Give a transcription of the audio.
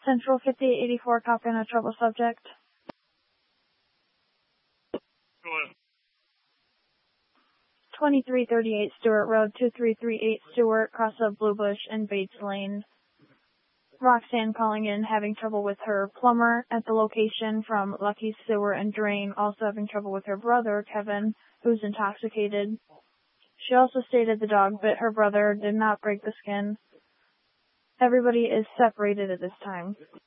Central 5884, copy on a trouble subject. Go ahead. 2338 Stewart Road, 2338 Stewart, cross of Blue Bush and Bates Lane. Roxanne calling in, having trouble with her plumber at the location from Lucky Sewer and Drain, also having trouble with her brother, Kevin, who's intoxicated. She also stated the dog bit her brother, did not break the skin. Everybody is separated at this time.